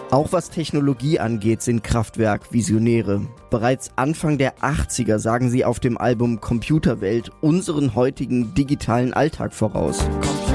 Auch was Technologie angeht, sind Kraftwerk Visionäre. Bereits Anfang der 80er sagen sie auf dem Album Computerwelt unseren heutigen digitalen Alltag voraus.